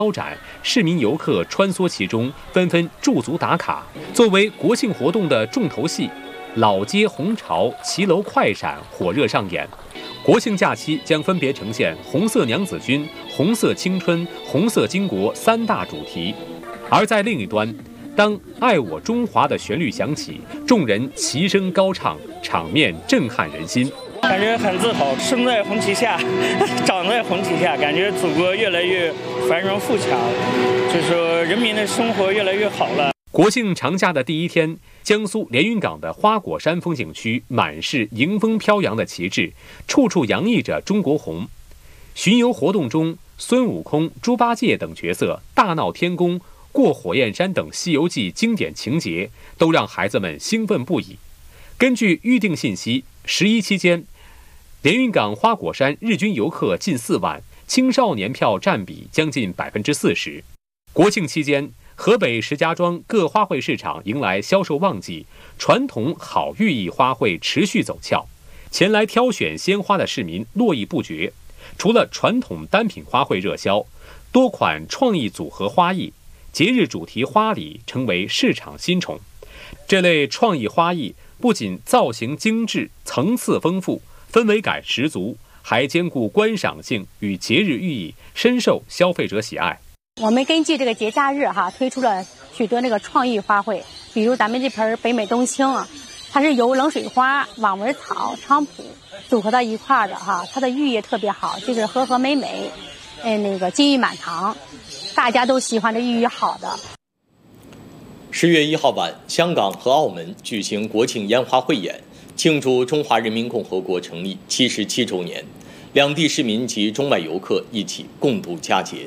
招展，市民游客穿梭其中，纷纷驻足打卡。作为国庆活动的重头戏，老街红潮、骑楼快闪火热上演。国庆假期将分别呈现红色娘子军、红色青春、红色巾帼3大主题。而在另一端，当爱我中华的旋律响起，众人齐声高唱，场面震撼人心。 感觉很自豪，生在红旗下，长在红旗下，感觉祖国越来越繁荣富强，就是说人民的生活越来越好了。 国庆长假的第一天，江苏连云港的花果山风景区满是迎风飘扬的旗帜，处处洋溢着中国红。巡游活动中，孙悟空、猪八戒等角色大闹天宫、过火焰山等《西游记》经典情节，都让孩子们兴奋不已。根据预定信息，11期间，连云港花果山日均游客近4万，青少年票占比将近40%。国庆期间，河北石家庄各花卉市场迎来销售旺季，传统好寓意花卉持续走俏，前来挑选鲜花的市民络绎不绝。除了传统单品花卉热销，多款创意组合花艺、节日主题花礼成为市场新宠。这类创意花艺不仅造型精致、层次丰富、氛围感十足，还兼顾观赏性与节日寓意，深受消费者喜爱。 我们根据这个节假日推出了许多那个创意花卉，比如咱们这盆北美冬青它是由冷水花、网纹草、菖蒲组合到一块的它的寓意特别好，就是和和美美，那个金玉满堂，大家都喜欢这寓意好的。 10月1号晚，香港和澳门举行国庆烟花汇演，庆祝中华人民共和国成立77周年，两地市民及中外游客一起共度佳节。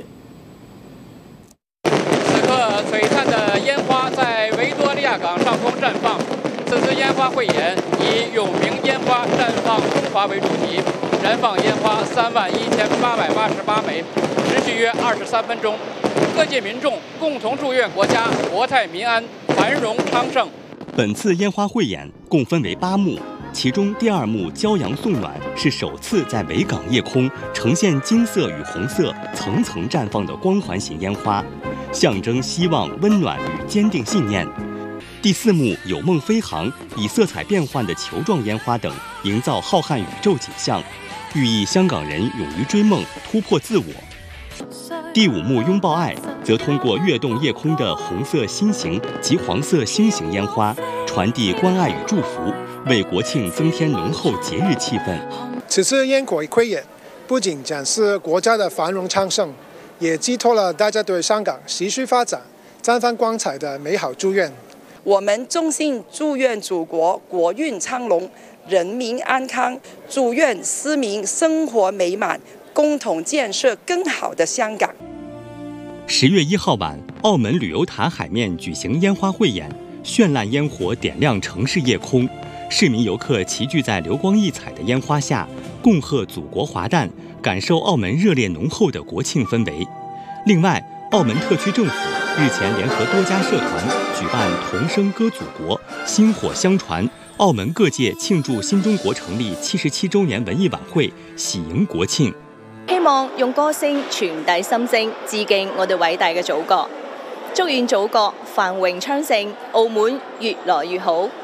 此刻，璀璨的烟花在维多利亚港上空绽放。此次烟花汇演以“永明烟花绽放中华”为主题，燃放烟花31888枚，持续约23分钟。各界民众共同祝愿国家国泰民安、繁荣昌盛。 本次烟花汇演共分为8幕，其中第2幕骄阳送暖是首次在维港夜空呈现金色与红色层层绽放的光环型烟花，象征希望、温暖与坚定信念。第4幕有梦飞航，以色彩变幻的球状烟花等营造浩瀚宇宙景象，寓意香港人勇于追梦、突破自我。第5幕拥抱爱则通过跃动夜空的红色心形及黄色星形烟花，传递关爱与祝福，为国庆增添浓厚节日气氛。 此次烟火汇演不仅展示国家的繁荣昌盛，也寄托了大家对香港持续发展、绽放光彩的美好祝愿。 我们衷心祝愿祖国国运昌隆、人民安康，祝愿市民生活美满，共同建设更好的香港。 10月1号晚，澳门旅游塔海面举行烟花汇演，绚烂烟火点亮城市夜空，市民游客齐聚在流光溢彩的烟花下，共贺祖国华诞，感受澳门热烈浓厚的国庆氛围。另外，澳门特区政府日前联合多家社团举办同声歌祖国、薪火相传、澳门各界庆祝新中國成立77周年文藝晚會，喜迎國慶。 希望用歌聲傳遞心聲，致敬我哋偉大嘅祖國，祝願祖國繁榮昌盛，澳門越來越好。